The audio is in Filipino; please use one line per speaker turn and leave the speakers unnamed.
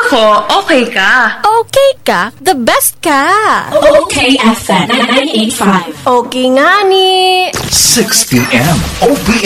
Ako, okay ka.
Okay ka? The best ka.
Okay FM 985.
Okay nga ni.
6 p.m. OPM